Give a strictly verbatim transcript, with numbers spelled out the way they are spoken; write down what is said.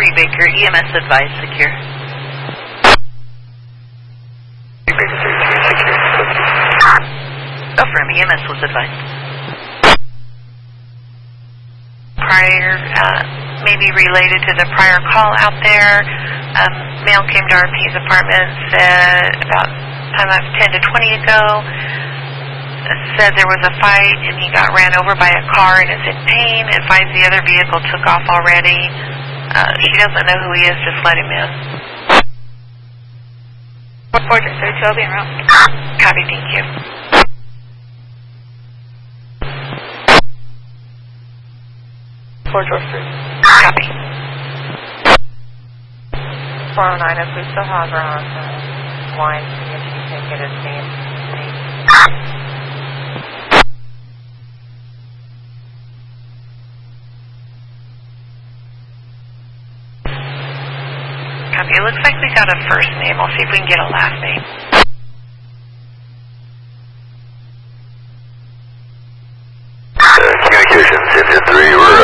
three Baker, E M S advised, secure. Baker three three, secure. Affirm, E M S was advised. Prior, uh, maybe related to the prior call out there, um, male came to R P's apartment, said about time of ten to twenty ago, said there was a fight and he got ran over by a car and is in pain, advised the other vehicle took off already. Uh, she doesn't know who he is, just let him in. four three two, I'll be en route. Copy, thank you. four George Street. Copy. four oh nine, if we still have her on the line, see if she can get his name. Copy. It looks like we got a first name. I'll see if we can get a last name. Uh, communications, fifty-three, we're